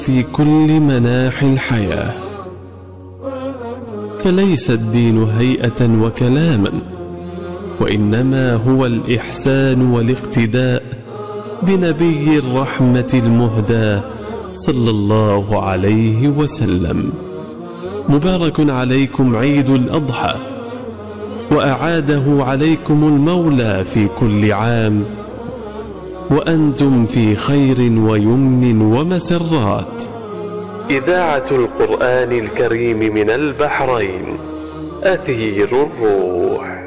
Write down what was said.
في كل مناحي الحياة، فليس الدين هيئة وكلاما، وإنما هو الإحسان والاقتداء بنبي الرحمة المهدى صلى الله عليه وسلم. مبارك عليكم عيد الأضحى، وأعاده عليكم المولى في كل عام، وأنتم في خير ويمن ومسرات. إذاعة القرآن الكريم من البحرين، أثير الروح.